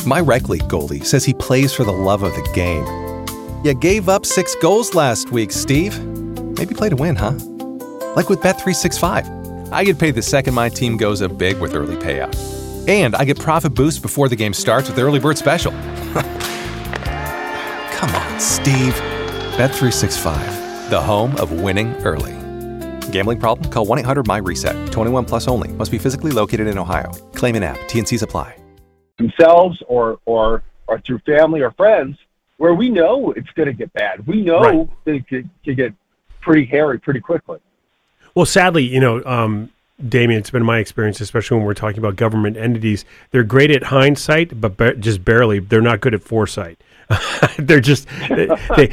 My rec league goalie says he plays for the love of the game. You gave up 6 goals last week, Steve. Maybe play to win, huh? Like with Bet365. I get paid the second my team goes up big with early payout. And I get profit boost before the game starts with Early Bird Special. Come on, Steve. Bet365, the home of winning early. Gambling problem? Call 1-800-MY-RESET. 21 plus only. Must be physically located in Ohio. Claim in app. T&Cs apply. Themselves or through family or friends, where we know it's going to get bad. We know that it could get pretty hairy pretty quickly. Well, sadly, Damien, it's been my experience, especially when we're talking about government entities. They're great at hindsight, but just barely. They're not good at foresight. They're just and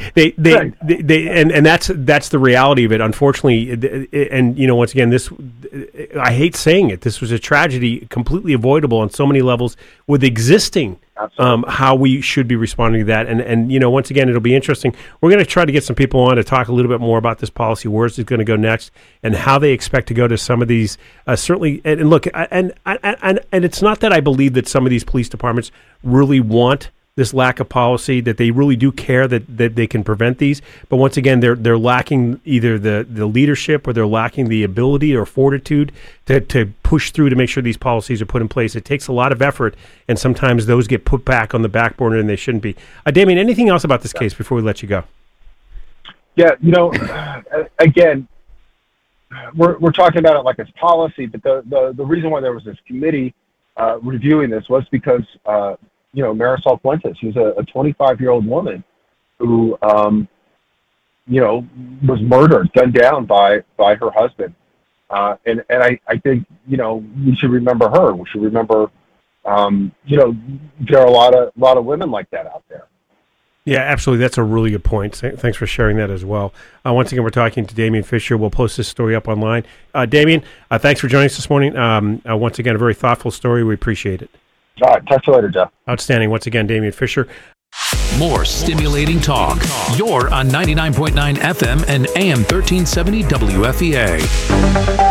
that's the reality of it. Unfortunately, and once again, this, I hate saying it, this was a tragedy, completely avoidable on so many levels with existing. How we should be responding to that. And once again, it'll be interesting. We're going to try to get some people on to talk a little bit more about this policy, where it's going to go next, and how they expect to go to some of these, certainly. And look, and it's not that I believe that some of these police departments really want this lack of policy, that they really do care that they can prevent these. But once again, they're lacking either the leadership, or they're lacking the ability or fortitude to push through to make sure these policies are put in place. It takes a lot of effort, and sometimes those get put back on the back burner, and they shouldn't be. Damien, anything else about this case before we let you go? Yeah, again, we're talking about it like it's policy, but the reason why there was this committee reviewing this was because Marisol Fuentes, who's a 25-year-old woman who, was murdered, gunned down by her husband. And I think, we should remember her. We should remember, there are a lot of women like that out there. Yeah, absolutely. That's a really good point. Thanks for sharing that as well. Once again, we're talking to Damien Fisher. We'll post this story up online. Damien, thanks for joining us this morning. Once again, a very thoughtful story. We appreciate it. All right, talk to you later, Jeff. Outstanding. Once again, Damien Fisher. More stimulating talk. You're on 99.9 FM and AM 1370 WFEA.